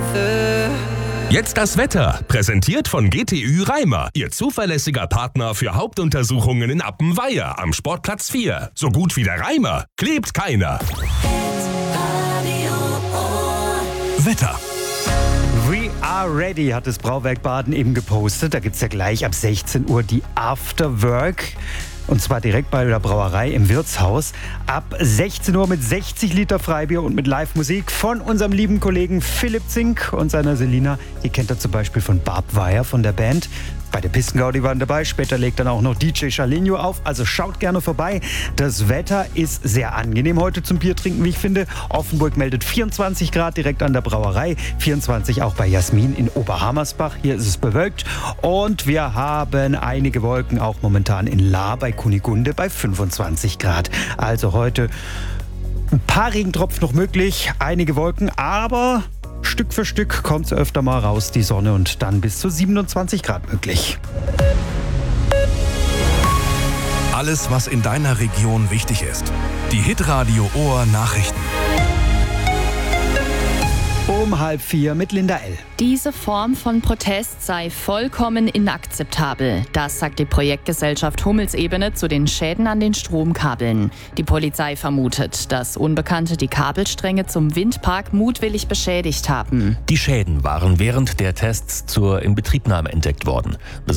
Jetzt das Wetter, präsentiert von GTÜ Reimer, Ihr zuverlässiger Partner für Hauptuntersuchungen in Appenweier am Sportplatz 4. So gut wie der Reimer klebt keiner. Wetter. We are ready, hat das Brauwerk Baden eben gepostet. Da gibt es ja gleich ab 16 Uhr die Afterwork. Und zwar direkt bei der Brauerei im Wirtshaus. Ab 16 Uhr mit 60 Liter Freibier und mit Live-Musik von unserem lieben Kollegen Philipp Zink und seiner Selina. Die kennt er zum Beispiel von Barb Wire von der Band. Bei der Pistengaudi waren dabei. Später legt dann auch noch DJ Charlinho auf. Also schaut gerne vorbei. Das Wetter ist sehr angenehm heute zum Biertrinken, wie ich finde. Offenburg meldet 24 Grad direkt an der Brauerei. 24 auch bei Jasmin in Oberhammersbach. Hier ist es bewölkt. Und wir haben einige Wolken auch momentan in Lahr bei Kunigunde bei 25 Grad. Also heute ein paar Regentropfen noch möglich. Einige Wolken, aber Stück für Stück kommt es öfter mal raus, die Sonne, und dann bis zu 27 Grad möglich. Alles, was in deiner Region wichtig ist. Die Hitradio Ohr Nachrichten. Um 3:30 mit Linda L. Diese Form von Protest sei vollkommen inakzeptabel. Das sagt die Projektgesellschaft Hummelsebene zu den Schäden an den Stromkabeln. Die Polizei vermutet, dass Unbekannte die Kabelstränge zum Windpark mutwillig beschädigt haben. Die Schäden waren während der Tests zur Inbetriebnahme entdeckt worden.